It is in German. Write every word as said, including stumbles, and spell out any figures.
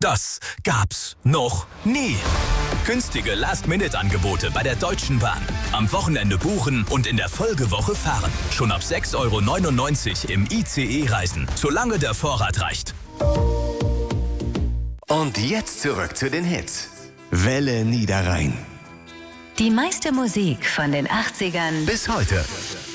Das gab's noch nie. Günstige Last-Minute-Angebote bei der Deutschen Bahn. Am Wochenende buchen und in der Folgewoche fahren. Schon ab sechs Euro neunundneunzig im I C E reisen, solange der Vorrat reicht. Und jetzt zurück zu den Hits. Welle Niederrhein. Die meiste Musik von den achtzigern bis heute.